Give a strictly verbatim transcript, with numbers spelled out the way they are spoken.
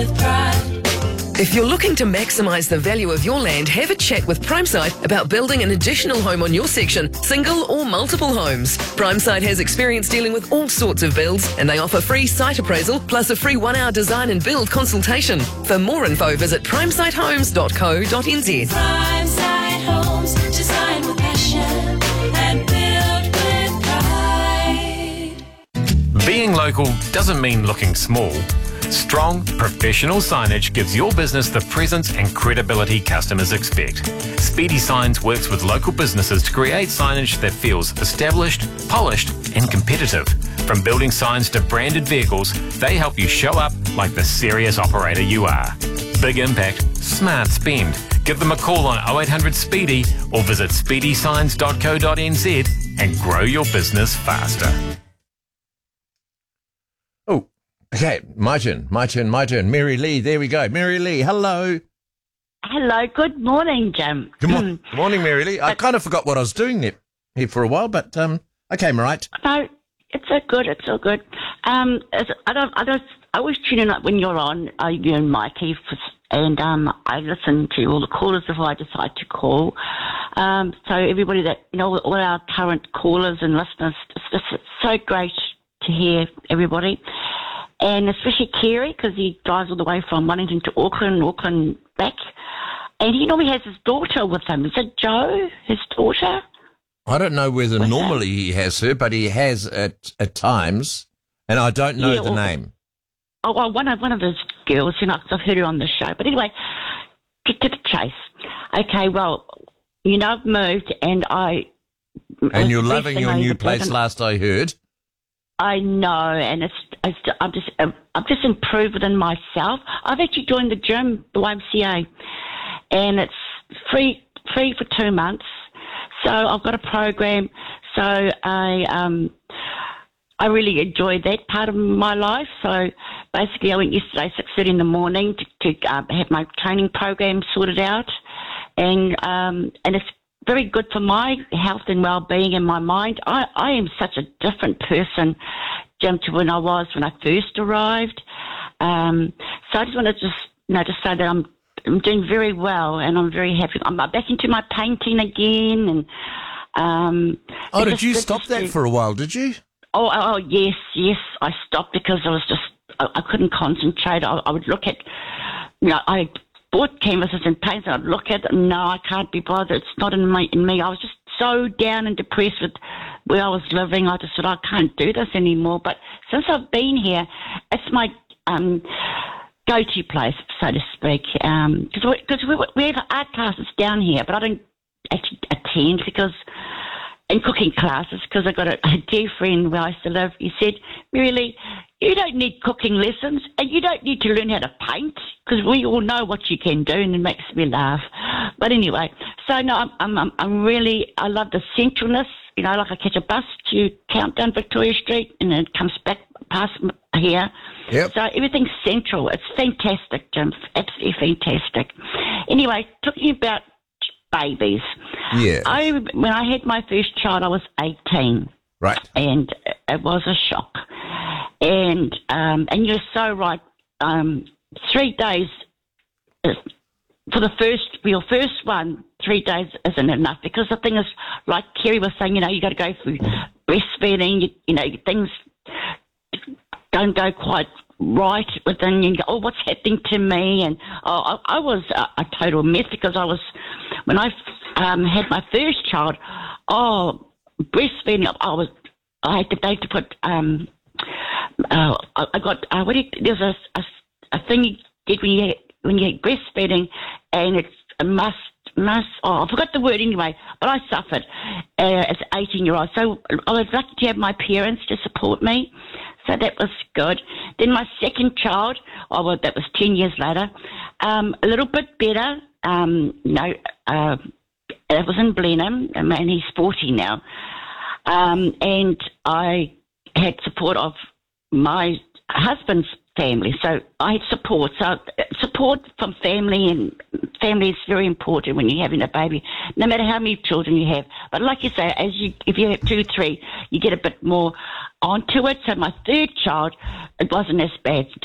If you're looking to maximise the value of your land, have a chat with Primesite about building an additional home on your section, single or multiple homes. Primesite has experience dealing with all sorts of builds, and they offer free site appraisal plus a free one-hour design and build consultation. For more info, visit primesite homes dot co dot n z. Primesite Homes, design with passion and build with pride. Being local doesn't mean looking small. Strong, professional signage gives your business the presence and credibility customers expect. Speedy Signs works with local businesses to create signage that feels established, polished, and competitive. From building signs to branded vehicles, they help you show up like the serious operator you are. Big impact, smart spend. Give them a call on oh eight hundred Speedy or visit speedy signs dot co dot n z and grow your business faster. Oh, okay, my turn, my turn, my turn. Mary Lee, there we go. Mary Lee, hello. Hello, good morning, Jim. Good, mo- good morning, Mary Lee. I kind of forgot what I was doing there, here for a while, but um, I came right. No, it's all good, it's all good. Um, it's, I don't, I don't, I always tune in when you're on, uh, you and Mikey, for, and um, I listen to all the callers before I decide to call. Um, so everybody that, you know, all our current callers and listeners, it's just it's so great to hear everybody. And especially Kerry, because he drives all the way from Wellington to Auckland, Auckland back. And he normally has his daughter with him. Is it Jo, his daughter? I don't know whether What's normally that? he has her, but he has at at times, and I don't know Yeah, the or- name. Oh, well, one of one of those girls, you know, 'cause I've heard her on the show. But anyway, get to the chase. Okay, well, you know, I've moved, and I. And you're the best loving thing your I new ever place, did- last I heard. I know, and it's, it's I'm just I've just improved within myself. I've actually joined the gym, the Y M C A, and it's free free for two months. So I've got a program. So I um I really enjoyed that part of my life. So basically, I went yesterday six thirty in the morning to, to uh, have my training program sorted out, and um and it's very good for my health and well-being in my mind. I, I am such a different person, Jim, to when I was when I first arrived. Um, so I just want to just, you know, just say that I'm I'm doing very well and I'm very happy. I'm back into my painting again. And um, Oh, it did just- you it stop just- that for a while, did you? Oh, oh, yes, yes. I stopped because I was just, I, I couldn't concentrate. I, I would look at, you know, I bought canvases and paints and I'd look at them. No, I can't be bothered. It's not in, my, in me. I was just so down and depressed with where I was living. I just thought, I can't do this anymore. But since I've been here, it's my um, go-to place, so to speak. Because we, cause we, we have art classes down here, but I don't actually attend because... in cooking classes, because I got a, a dear friend where I used to live. He said, Mary Lee, you don't need cooking lessons and you don't need to learn how to paint because we all know what you can do, and it makes me laugh. But anyway, so no, I'm, I'm, I'm really, I love the centralness. You know, like I catch a bus to Countdown Victoria Street and then it comes back past m- here. Yep. So everything's central. It's fantastic, Jim. Absolutely fantastic. Anyway, talking about babies. Yeah. I when I had my first child, I was eighteen, Right. and it was a shock. And um, and you're so right. Um, three days is, for the first for your first one, three days isn't enough because the thing is, like Kerry was saying, you know, you got to go through breastfeeding. You, you know, things don't go quite right within you. Go, oh, what's happening to me? And oh, I, I was a, a total mess because I was when I um, had my first child. Oh, breastfeeding. I was. I had to, they had to put. Um, uh, I, I got. Uh, what do you, there's a, a a thing you get when you when you get breastfeeding, and it's a must. Must. Oh, I forgot the word anyway. But I suffered uh, as an eighteen-year-old. So I was lucky to have my parents to support me. So that was good. Then my second child, oh, well, that was ten years later, um, a little bit better. Um, you know, uh, it was in Blenheim, and he's forty now. Um, and I had support of my husband's family. So I had support. So support from family, and family is very important when you're having a baby, no matter how many children you have. But like you say, as you if you have two, three, you get a bit more onto it. So my third child, it wasn't as bad.